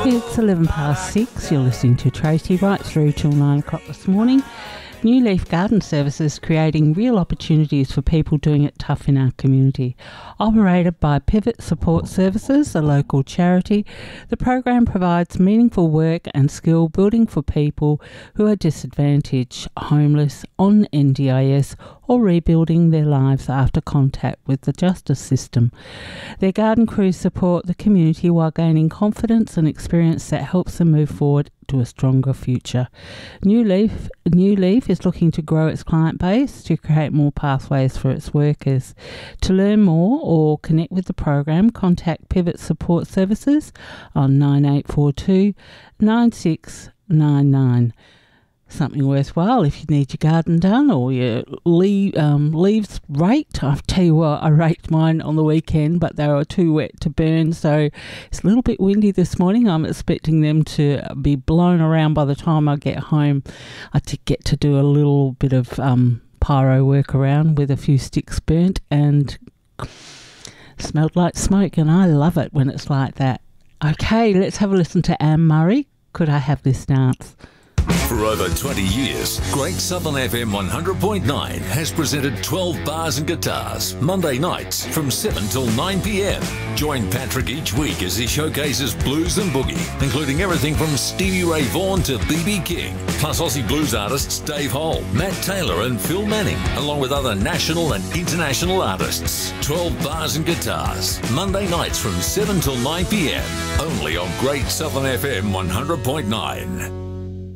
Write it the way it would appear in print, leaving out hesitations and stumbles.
It's 11 past 6. You're listening to Tracy right through till 9 o'clock this morning. New Leaf Garden Services creating real opportunities for people doing it tough in our community. Operated by Pivot Support Services, a local charity, the program provides meaningful work and skill building for people who are disadvantaged, homeless, on NDIS, or rebuilding their lives after contact with the justice system. Their garden crews support the community while gaining confidence and experience that helps them move forward to a stronger future. New Leaf is looking to grow its client base to create more pathways for its workers. To learn more or connect with the program, contact Pivot Support Services on 9842 9699. Something worthwhile if you need your garden done or your leaves raked. I'll tell you what, I raked mine on the weekend, but they were too wet to burn, so it's a little bit windy this morning. I'm expecting them to be blown around by the time I get home. I did get to do a little bit of pyro work around with a few sticks burnt and smelled like smoke, and I love it when it's like that. Okay, let's have a listen to Anne Murray. Could I Have This Dance? For over 20 years, Great Southern FM 100.9 has presented 12 Bars and Guitars, Monday nights from 7 till 9 p.m. Join Patrick each week as he showcases blues and boogie, including everything from Stevie Ray Vaughan to B.B. King, plus Aussie blues artists Dave Hole, Matt Taylor and Phil Manning, along with other national and international artists. 12 Bars and Guitars, Monday nights from 7 till 9 p.m. Only on Great Southern FM 100.9.